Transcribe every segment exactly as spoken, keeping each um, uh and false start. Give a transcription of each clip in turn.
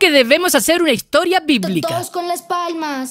que debemos hacer una historia bíblica. Todos con las palmas.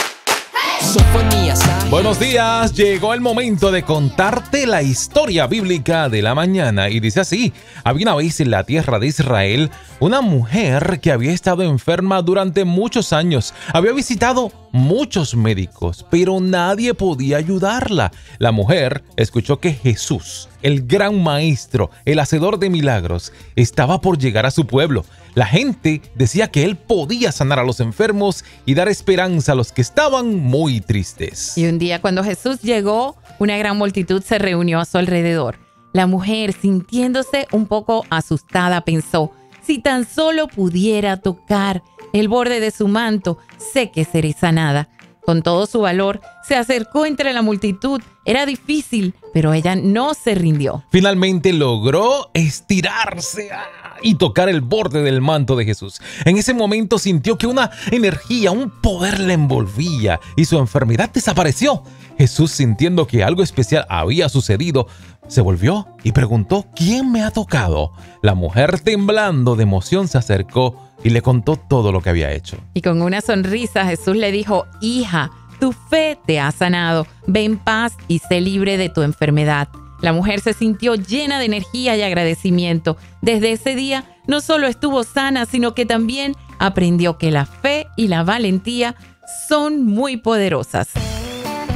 Buenos días, llegó el momento de contarte la historia bíblica de la mañana y dice así: había una vez en la tierra de Israel una mujer que había estado enferma durante muchos años, había visitado muchos médicos, pero nadie podía ayudarla. La mujer escuchó que Jesús, el gran maestro, el hacedor de milagros, estaba por llegar a su pueblo. La gente decía que él podía sanar a los enfermos y dar esperanza a los que estaban muy tristes. Y un día cuando Jesús llegó, una gran multitud se reunió a su alrededor. La mujer, sintiéndose un poco asustada, pensó: si tan solo pudiera tocar el borde de su manto, sé que seré sanada. Con todo su valor, se acercó entre la multitud. Era difícil, pero ella no se rindió. Finalmente logró estirarse y tocar el borde del manto de Jesús. En ese momento sintió que una energía, un poder la envolvía y su enfermedad desapareció. Jesús, sintiendo que algo especial había sucedido, se volvió y preguntó: ¿quién me ha tocado? La mujer, temblando de emoción, se acercó y le contó todo lo que había hecho. Y con una sonrisa Jesús le dijo: hija, tu fe te ha sanado. Ve en paz y sé libre de tu enfermedad. La mujer se sintió llena de energía y agradecimiento. Desde ese día no solo estuvo sana, sino que también aprendió que la fe y la valentía son muy poderosas.